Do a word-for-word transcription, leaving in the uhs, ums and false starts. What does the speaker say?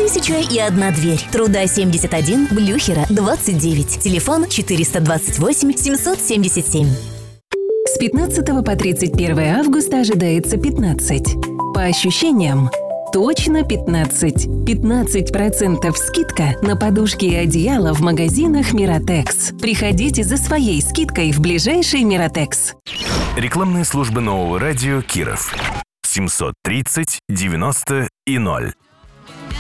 Тысяча и одна дверь. Труда семьдесят один, Блюхера двадцать девять. Телефон четыреста двадцать восемь семьсот семьдесят семь. С пятнадцатого по тридцать первое августа ожидается пятнадцать. По ощущениям, точно пятнадцать. пятнадцать процентов скидка на подушки и одеяла в магазинах Миротекс. Приходите за своей скидкой в ближайший Миротекс. Рекламные службы нового радио Киров. семьсот тридцать девяносто и ноль.